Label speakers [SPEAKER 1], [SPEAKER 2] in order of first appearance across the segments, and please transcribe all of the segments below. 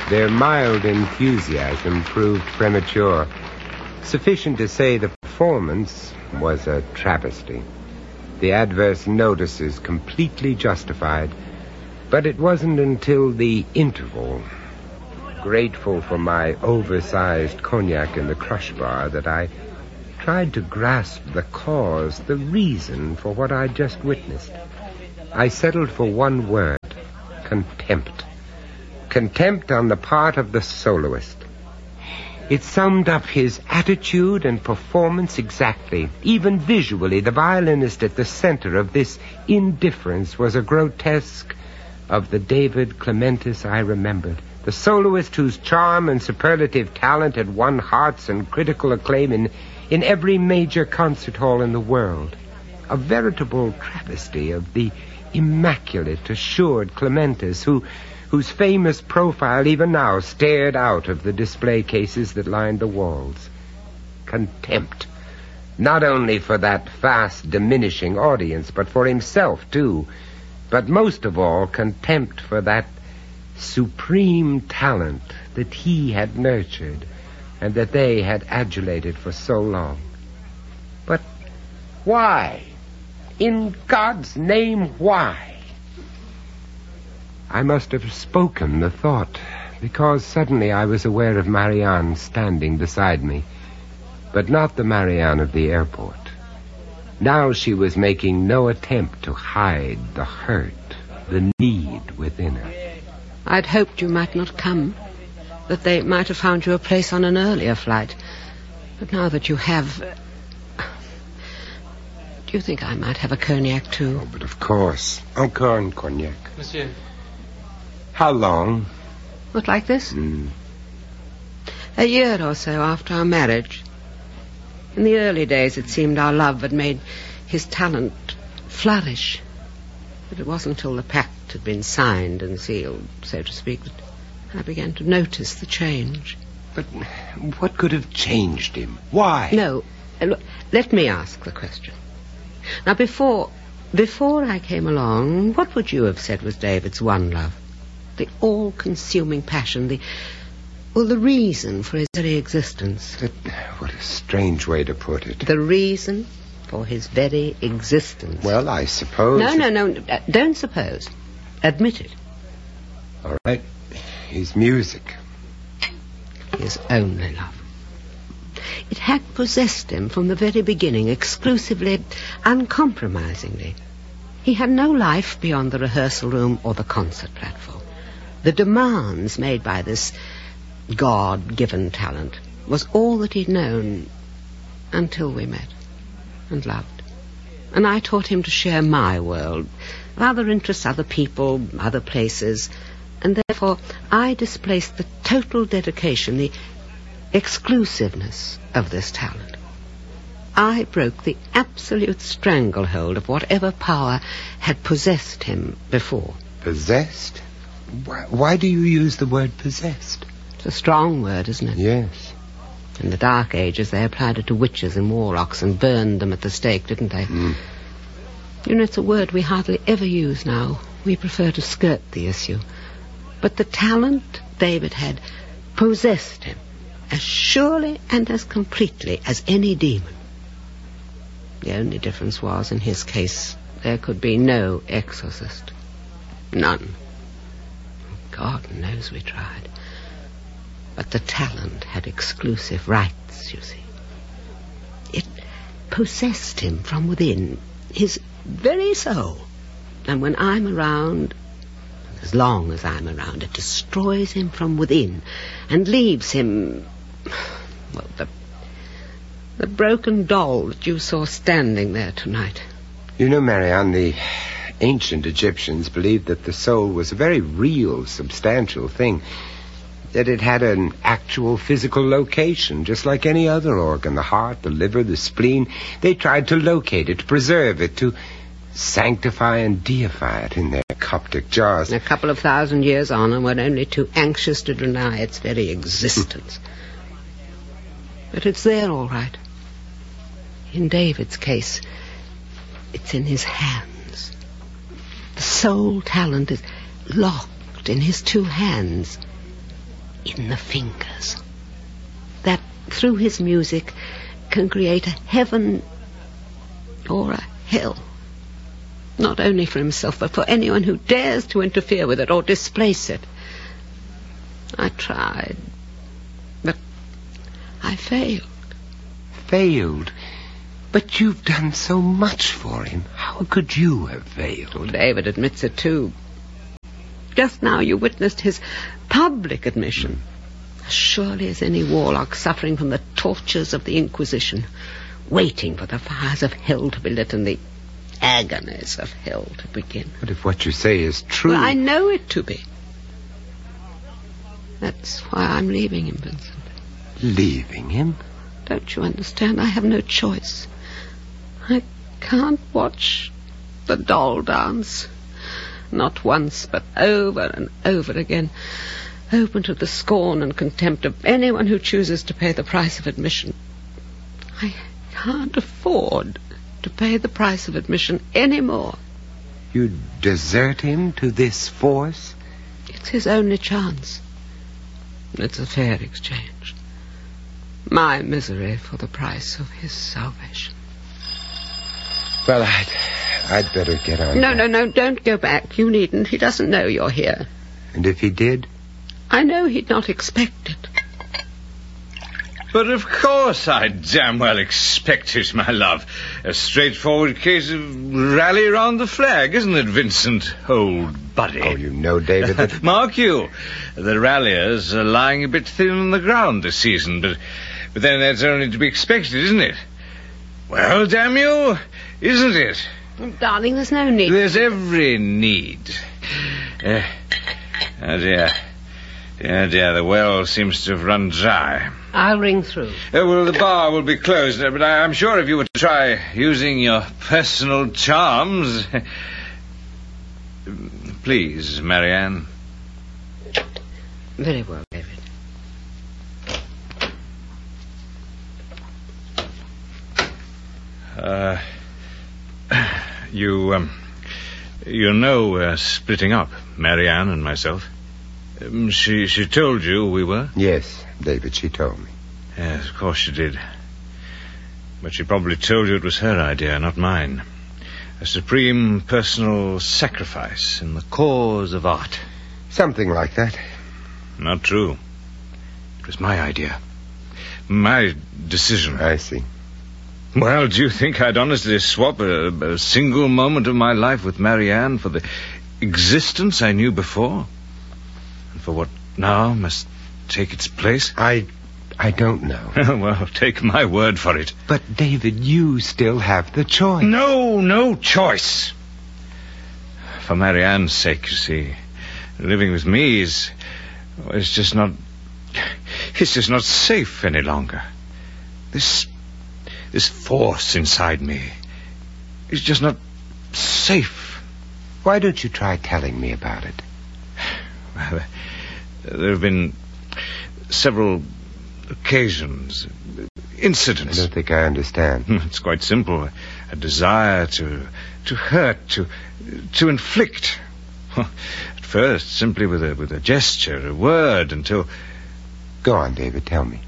[SPEAKER 1] Their mild enthusiasm proved premature. Sufficient to say the performance was a travesty. The adverse notices completely justified. But it wasn't until the interval, grateful for my oversized cognac in the crush bar, that I tried to grasp the cause, the reason for what I'd just witnessed. I settled for one word: contempt. Contempt on the part of the soloist. It summed up his attitude and performance exactly. Even visually, the violinist at the center of this indifference was a grotesque of the David Clementis I remembered. The soloist whose charm and superlative talent had won hearts and critical acclaim in every major concert hall in the world. A veritable travesty of the immaculate, assured Clementis, whose famous profile even now stared out of the display cases that lined the walls. Contempt. Not only for that fast diminishing audience, but for himself, too. But most of all, contempt for that supreme talent that he had nurtured and that they had adulated for so long. But why? In God's name, why? I must have spoken the thought, because suddenly I was aware of Marianne standing beside me, but not the Marianne of the airport. Now she was making no attempt to hide the hurt, the need within her.
[SPEAKER 2] I'd hoped you might not come, that they might have found you a place on an earlier flight. But now that you have... Do you think I might have a cognac, too?
[SPEAKER 1] Oh, but of course. Encore un cognac.
[SPEAKER 3] Monsieur.
[SPEAKER 1] How long?
[SPEAKER 2] What, like this? A year or so after our marriage. In the early days, it seemed our love had made his talent flourish. But it wasn't until the pact had been signed and sealed, so to speak, that I began to notice the change.
[SPEAKER 1] But what could have changed him? Why?
[SPEAKER 2] No. Look, let me ask the question. Now, before I came along, what would you have said was David's one love? The all-consuming passion, the reason for his very existence.
[SPEAKER 1] What a strange way to put it.
[SPEAKER 2] The reason for his very existence.
[SPEAKER 1] Well, I suppose...
[SPEAKER 2] No, don't suppose. Admit it.
[SPEAKER 1] All right. His music.
[SPEAKER 2] His only love. It had possessed him from the very beginning, exclusively, uncompromisingly. He had no life beyond the rehearsal room or the concert platform. The demands made by this God-given talent was all that he'd known until we met and loved. And I taught him to share my world, other interests, other people, other places, and therefore I displaced the total dedication, the exclusiveness of this talent. I broke the absolute stranglehold of whatever power had possessed him before.
[SPEAKER 1] Possessed? Why do you use the word possessed?
[SPEAKER 2] It's a strong word, isn't it?
[SPEAKER 1] Yes.
[SPEAKER 2] In the Dark Ages, they applied it to witches and warlocks and burned them at the stake, didn't they? You know, it's a word we hardly ever use now. We prefer to skirt the issue. But the talent David had possessed him as surely and as completely as any demon. The only difference was, in his case, there could be no exorcist. None. God knows we tried. But the talent had exclusive rights, you see. It possessed him from within, his very soul. And when I'm around, as long as I'm around, it destroys him from within and leaves him, well, the broken doll that you saw standing there tonight.
[SPEAKER 1] You know, Marianne, the ancient Egyptians believed that the soul was a very real, substantial thing, that it had an actual physical location, just like any other organ, the heart, the liver, the spleen. They tried to locate it, to preserve it, to sanctify and deify it in their Coptic jars.
[SPEAKER 2] A couple of thousand years on, and we're only too anxious to deny its very existence. But it's there, all right. In David's case, it's in his hands. The soul talent is locked in his two hands. in the fingers. That, through his music, can create a heaven or a hell. Not only for himself, but for anyone who dares to interfere with it or displace it. I tried, but I failed.
[SPEAKER 1] Failed? But you've done so much for him. How could you have failed?
[SPEAKER 2] Well, David admits it too. Just now you witnessed his public admission. As surely as any warlock suffering from the tortures of the Inquisition, waiting for the fires of hell to be lit and the agonies of hell to begin.
[SPEAKER 1] But if what you say is true...
[SPEAKER 2] Well, I know it to be. That's why I'm leaving him, Vincent.
[SPEAKER 1] Leaving him?
[SPEAKER 2] Don't you understand? I have no choice. I can't watch the doll dance. Not once, but over and over again. Open to the scorn and contempt of anyone who chooses to pay the price of admission. I can't afford to pay the price of admission any more.
[SPEAKER 1] You desert him to this force?
[SPEAKER 2] It's his only chance. It's a fair exchange. My misery for the price of his salvation.
[SPEAKER 1] Well, I'd better get on.
[SPEAKER 2] No, don't go back. You needn't. He doesn't know you're here.
[SPEAKER 1] And if he did?
[SPEAKER 2] I know he'd not expect it.
[SPEAKER 3] But of course I damn well expect it, my love. A straightforward case of rally round the flag, isn't it, Vincent, old buddy?
[SPEAKER 1] Oh, you know, David, that...
[SPEAKER 3] Mark you, the ralliers are lying a bit thin on the ground this season, but then that's only to be expected, isn't it? Well, damn you, isn't it?
[SPEAKER 2] Darling, there's no need.
[SPEAKER 3] There's every need. Oh, dear. Oh, dear, the well seems to have run dry.
[SPEAKER 2] I'll ring through.
[SPEAKER 3] Well, the bar will be closed, but I'm sure if you were to try using your personal charms... Please, Marianne.
[SPEAKER 2] Very well, David.
[SPEAKER 3] You know we're splitting up, Marianne and myself. She told you we were?
[SPEAKER 1] Yes, David, she told me.
[SPEAKER 3] Yes, of course she did. But she probably told you it was her idea, not mine. A supreme personal sacrifice in the cause of art.
[SPEAKER 1] Something like that.
[SPEAKER 3] Not true. It was my idea. My decision.
[SPEAKER 1] I see.
[SPEAKER 3] Well, do you think I'd honestly swap a single moment of my life with Marianne for the existence I knew before? And for what now must take its place?
[SPEAKER 1] I don't know.
[SPEAKER 3] Well, take my word for it.
[SPEAKER 1] But, David, you still have the choice.
[SPEAKER 3] No choice. For Marianne's sake, you see. Living with me is just not... It's just not safe any longer. This force inside me is just not safe.
[SPEAKER 1] Why don't you try telling me about it?
[SPEAKER 3] Well, there have been several occasions, incidents.
[SPEAKER 1] I don't think I understand.
[SPEAKER 3] It's quite simple. A desire to hurt, to inflict. At first, simply with a gesture, a word, until...
[SPEAKER 1] Go on, David, tell me.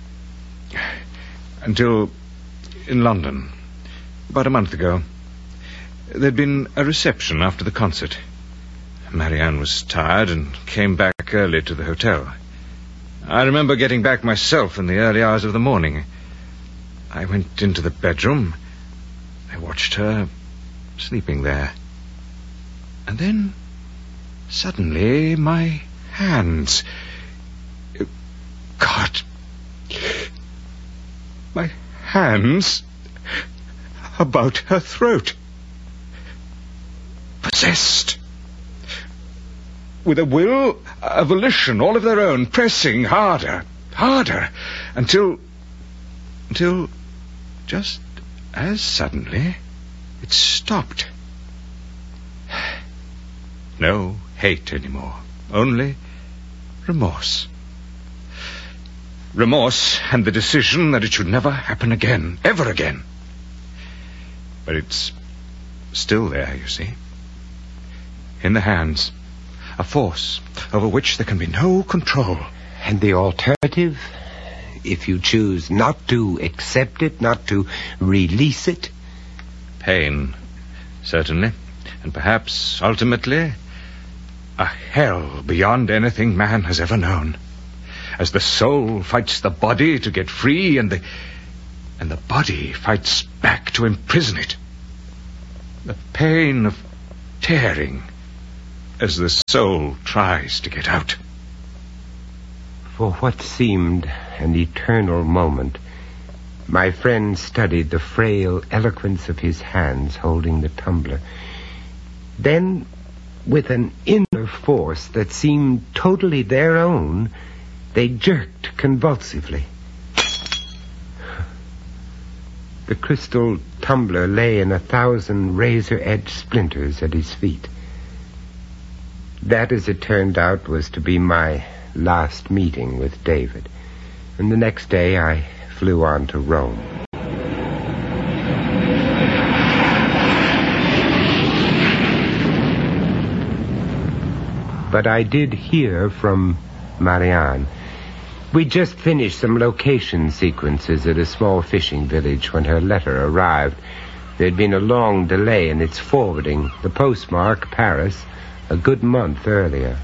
[SPEAKER 3] Until in London, about a month ago, there'd been a reception after the concert. Marianne was tired and came back early to the hotel. I remember getting back myself in the early hours of the morning. I went into the bedroom. I watched her sleeping there. And then, suddenly, my hands... God... My hands about her throat. Possessed. With a will, a volition, all of their own, pressing harder, until just as suddenly it stopped. No hate anymore, only remorse. Remorse and the decision that it should never happen again, ever again. But it's still there, you see. In the hands. A force over which there can be no control.
[SPEAKER 1] And the alternative, if you choose not to accept it, not to release it?
[SPEAKER 3] Pain, certainly. And perhaps, ultimately, a hell beyond anything man has ever known. As the soul fights the body to get free, and the body fights back to imprison it. The pain of tearing as the soul tries to get out.
[SPEAKER 1] For what seemed an eternal moment, my friend studied the frail eloquence of his hands holding the tumbler. Then, with an inner force that seemed totally their own, they jerked convulsively. The crystal tumbler lay in 1,000 razor-edged splinters at his feet. That, as it turned out, was to be my last meeting with David. And the next day I flew on to Rome. But I did hear from Marianne. We'd just finished some location sequences at a small fishing village when her letter arrived. There'd been a long delay in its forwarding. The postmark, Paris, a good month earlier.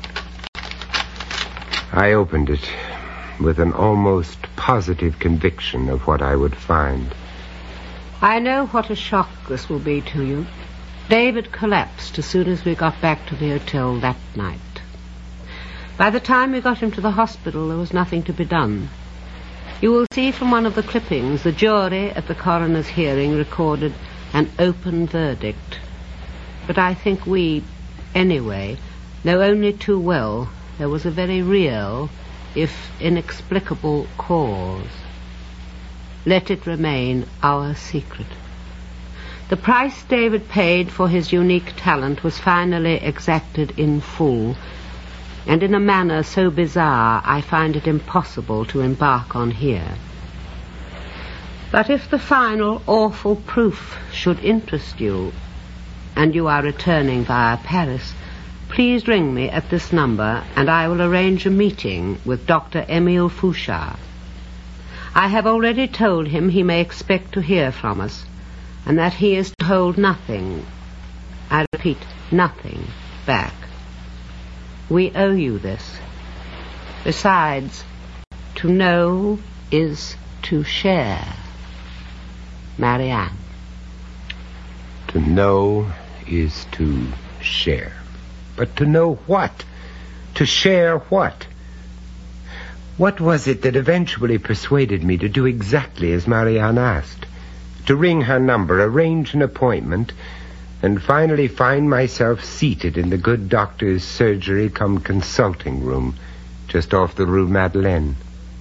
[SPEAKER 1] I opened it with an almost positive conviction of what I would find.
[SPEAKER 2] I know what a shock this will be to you. David collapsed as soon as we got back to the hotel that night. By the time we got him to the hospital, there was nothing to be done. You will see from one of the clippings, the jury at the coroner's hearing recorded an open verdict. But I think we, anyway, know only too well there was a very real, if inexplicable, cause. Let it remain our secret. The price David paid for his unique talent was finally exacted in full, and in a manner so bizarre I find it impossible to embark on here. But if the final awful proof should interest you, and you are returning via Paris, please ring me at this number, and I will arrange a meeting with Dr. Émile Fouchard. I have already told him he may expect to hear from us, and that he is to hold nothing, I repeat, nothing, back. We owe you this. Besides, to know is to share. Marianne.
[SPEAKER 1] To know is to share. But to know what? To share what? What was it that eventually persuaded me to do exactly as Marianne asked? To ring her number, arrange an appointment, and finally find myself seated in the good doctor's surgery-cum-consulting room just off the Rue Madeleine.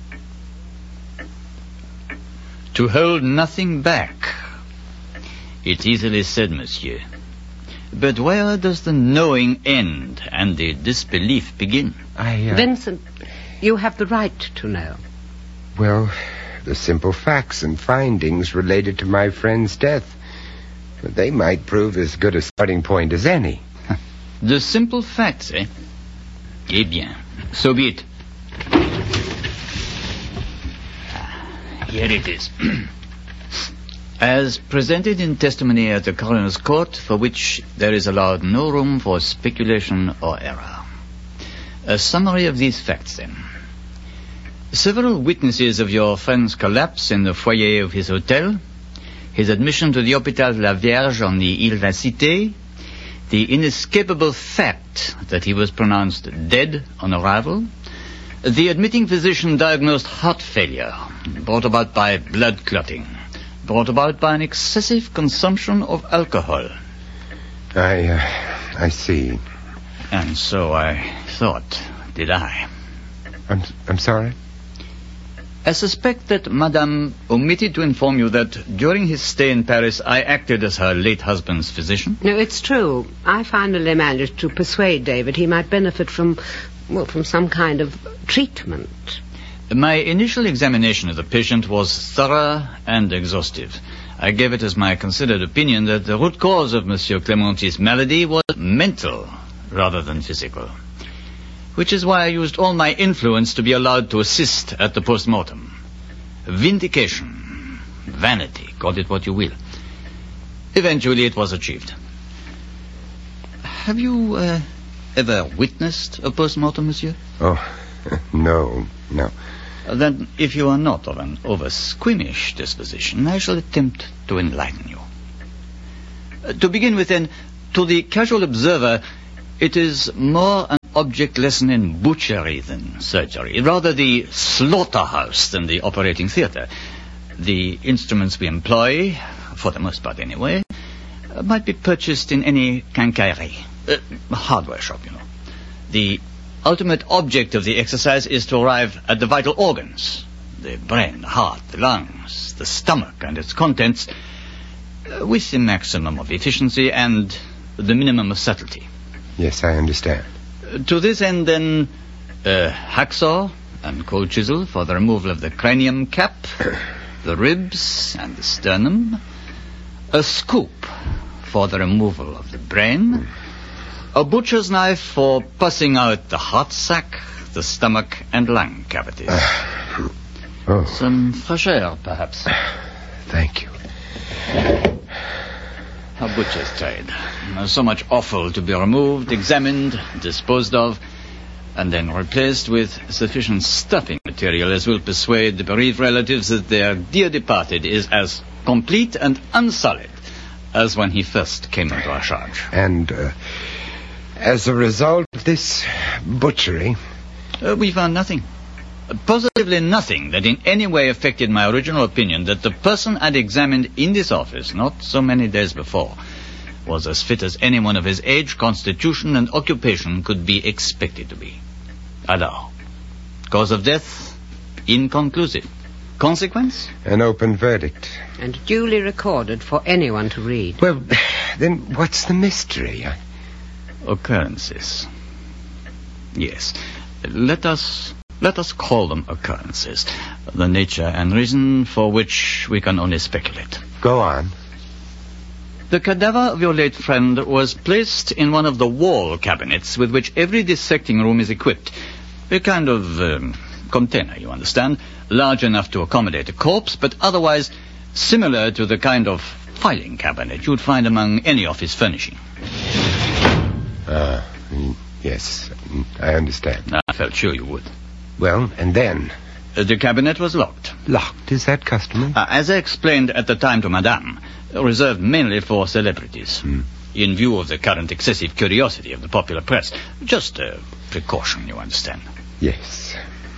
[SPEAKER 4] To hold nothing back. It's easily said, monsieur. But where does the knowing end and the disbelief begin?
[SPEAKER 2] Vincent, you have the right to know.
[SPEAKER 1] Well, the simple facts and findings related to my friend's death. But they might prove as good a starting point as any.
[SPEAKER 4] The simple facts, eh? Eh bien, so be it. Here it is. As presented in testimony at the coroner's court, for which there is allowed no room for speculation or error. A summary of these facts, then. Several witnesses of your friend's collapse in the foyer of his hotel, his admission to the Hôpital de la Vierge on the Ile de la Cité, the inescapable fact that he was pronounced dead on arrival, the admitting physician diagnosed heart failure, brought about by blood clotting, brought about by an excessive consumption of alcohol.
[SPEAKER 1] I see.
[SPEAKER 4] And so I thought, did I?
[SPEAKER 1] I'm sorry?
[SPEAKER 4] I suspect that Madame omitted to inform you that during his stay in Paris, I acted as her late husband's physician.
[SPEAKER 2] No, it's true. I finally managed to persuade David he might benefit from some kind of treatment.
[SPEAKER 4] My initial examination of the patient was thorough and exhaustive. I gave it as my considered opinion that the root cause of Monsieur Clementi's malady was mental rather than physical. which is why I used all my influence to be allowed to assist at the post-mortem. Vindication, vanity, call it what you will. Eventually it was achieved. Have you ever witnessed a post-mortem, monsieur?
[SPEAKER 1] Oh, no.
[SPEAKER 4] Then, if you are not of an over-squeamish disposition, I shall attempt to enlighten you. To begin with, then, to the casual observer, it is more an object lesson in butchery than surgery, rather the slaughterhouse than the operating theatre. The instruments we employ, for the most part anyway, might be purchased in any quincaillerie, hardware shop, you know. The ultimate object of the exercise is to arrive at the vital organs, the brain, the heart, the lungs, the stomach and its contents, with the maximum of efficiency and the minimum of subtlety.
[SPEAKER 1] Yes, I understand.
[SPEAKER 4] To this end, then, hacksaw and cold chisel for the removal of the cranium cap, the ribs and the sternum, a scoop for the removal of the brain, a butcher's knife for pussing out the heart sac, the stomach and lung cavities. Some fresh air, perhaps.
[SPEAKER 1] Thank you.
[SPEAKER 4] A butcher's trade. So much offal to be removed, examined, disposed of, and then replaced with sufficient stuffing material as will persuade the bereaved relatives that their dear departed is as complete and unsullied as when he first came into our charge.
[SPEAKER 1] And, as a result of this butchery...
[SPEAKER 4] We found nothing. Positively nothing that in any way affected my original opinion that the person I'd examined in this office not so many days before was as fit as anyone of his age, constitution, and occupation could be expected to be. Alors, cause of death, inconclusive. Consequence?
[SPEAKER 1] An open verdict.
[SPEAKER 2] And duly recorded for anyone to read.
[SPEAKER 1] Well, then what's the mystery?
[SPEAKER 4] Occurrences. Yes. Let us call them occurrences. The nature and reason for which we can only speculate.
[SPEAKER 1] Go on.
[SPEAKER 4] The cadaver of your late friend was placed in one of the wall cabinets with which every dissecting room is equipped. A kind of container, you understand, large enough to accommodate a corpse, but otherwise similar to the kind of filing cabinet you'd find among any office furnishing.
[SPEAKER 1] Yes, I understand.
[SPEAKER 4] I felt sure you would.
[SPEAKER 1] Well, and then?
[SPEAKER 4] The cabinet was locked.
[SPEAKER 1] Locked? Is that customary?
[SPEAKER 4] As I explained at the time to Madame, reserved mainly for celebrities. In view of the current excessive curiosity of the popular press. Just a precaution, you understand.
[SPEAKER 1] Yes.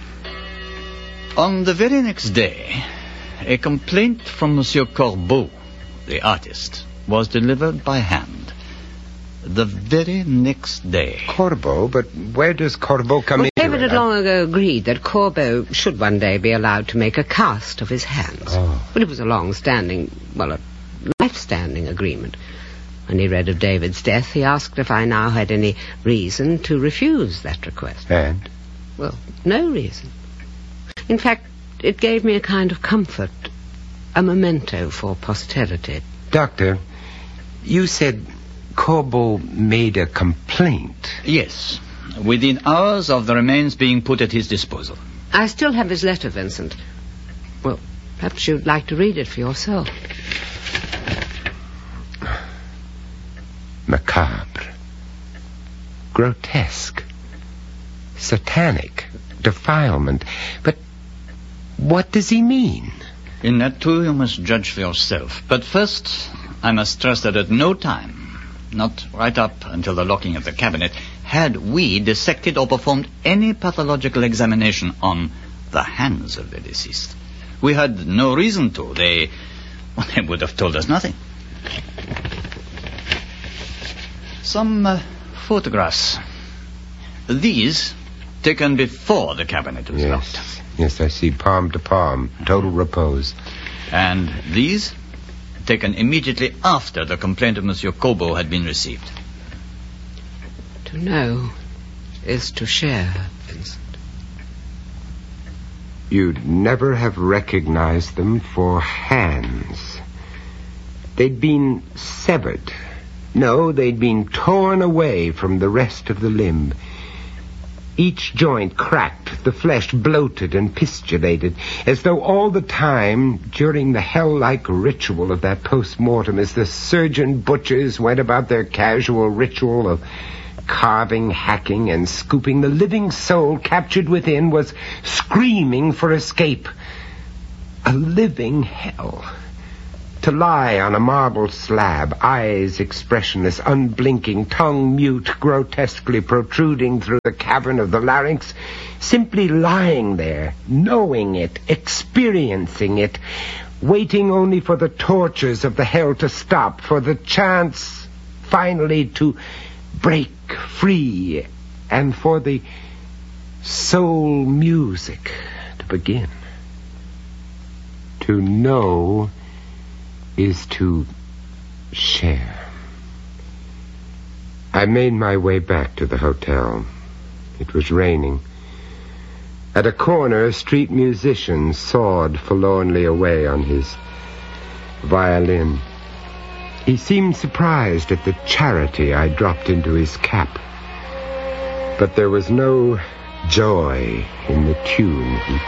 [SPEAKER 4] On the very next day, a complaint from Monsieur Corbeau, the artist, was delivered by hand. The very next day.
[SPEAKER 1] Corbeau? But where does Corbeau come in?
[SPEAKER 2] David had long ago agreed that Corbeau should one day be allowed to make a cast of his hands.
[SPEAKER 1] Oh.
[SPEAKER 2] But it was a long-standing, a life-standing agreement. When he read of David's death, he asked if I now had any reason to refuse that request.
[SPEAKER 1] And?
[SPEAKER 2] Well, no reason. In fact, it gave me a kind of comfort, a memento for posterity.
[SPEAKER 1] Doctor, you said Corbeau made a complaint.
[SPEAKER 4] Yes, within hours of the remains being put at his disposal.
[SPEAKER 2] I still have his letter, Vincent. Well, perhaps you'd like to read it for yourself.
[SPEAKER 1] Macabre. Grotesque. Satanic. Defilement. But what does he mean?
[SPEAKER 4] In that, too, you must judge for yourself. But first, I must stress that at no time, not right up until the locking of the cabinet, had we dissected or performed any pathological examination on the hands of the deceased. We had no reason to. They would have told us nothing. Some photographs. These taken before the cabinet was locked.
[SPEAKER 1] Yes, I see palm to palm, total repose.
[SPEAKER 4] And these taken immediately after the complaint of Monsieur Corbeau had been received.
[SPEAKER 2] To know is to share, Vincent.
[SPEAKER 1] You'd never have recognized them for hands. They'd been severed. No, they'd been torn away from the rest of the limb. each joint cracked, the flesh bloated and pistulated, as though all the time, during the hell-like ritual of that post-mortem, as the surgeon butchers went about their casual ritual of carving, hacking, and scooping, the living soul captured within was screaming for escape. A living hell. To lie on a marble slab, eyes expressionless, unblinking, tongue mute, grotesquely protruding through the cavern of the larynx, simply lying there, knowing it, experiencing it, waiting only for the tortures of the hell to stop, for the chance finally to break free, and for the soul music to begin. To know is to share. I made my way back to the hotel. It was raining. At a corner, a street musician sawed forlornly away on his violin. He seemed surprised at the charity I dropped into his cap. But there was no joy in the tune he